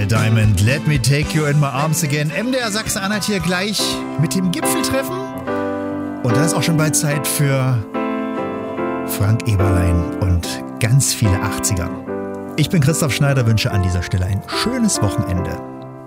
Neil Diamond, Let Me Take You in My Arms Again. MDR Sachsen-Anhalt hier gleich mit dem Gipfeltreffen. Und da ist auch schon bald Zeit für Frank Eberlein und ganz viele 80er. Ich bin Christoph Schneider, wünsche an dieser Stelle ein schönes Wochenende.